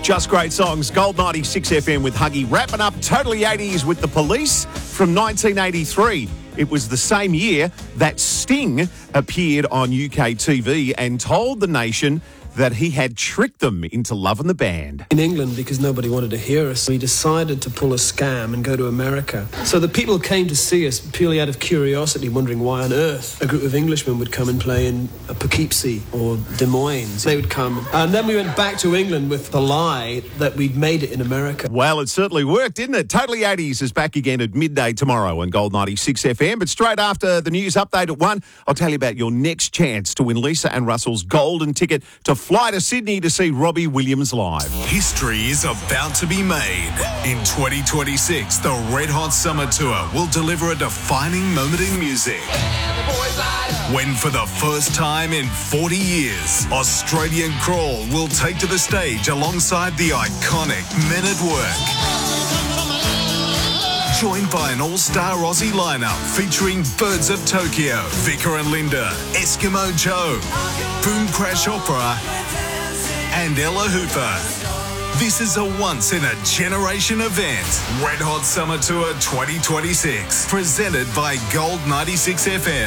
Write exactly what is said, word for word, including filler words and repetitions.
Just great songs. Gold ninety-six F M with Huggy. Wrapping up Totally eighties with The Police from nineteen eighty-three. It was the same year that Sting appeared on U K T V and told the nation that he had tricked them into loving the band. In England, because nobody wanted to hear us, we decided to pull a scam and go to America. So the people came to see us purely out of curiosity, wondering why on earth a group of Englishmen would come and play in Poughkeepsie or Des Moines. They would come. And then we went back to England with the lie that we'd made it in America. Well, it certainly worked, didn't it? Totally eighties is back again at midday tomorrow on Gold ninety-six F M. But straight after the news update at one, I'll tell you about your next chance to win Lisa and Russell's golden ticket to fly to Sydney to see Robbie Williams live. History is about to be made. In twenty twenty-six, the Red Hot Summer Tour will deliver a defining moment in music. When for the first time in forty years, Australian Crawl will take to the stage alongside the iconic Men at Work. Joined by an all-star Aussie lineup featuring Birds of Tokyo, Vicar and Linda, Eskimo Joe, Boom Crash Opera, and Ella Hooper. This is a once-in-a-generation event. Red Hot Summer Tour twenty twenty-six, presented by Gold ninety-six F M.